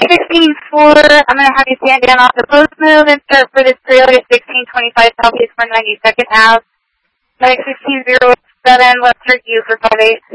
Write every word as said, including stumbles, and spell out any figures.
sixteen four, I'm going to have you stand down off the post move and start for this trail at sixteen twenty-five Southeast for ninety-second Ave. Medic sixteen zero seven, left turkey you for five eight.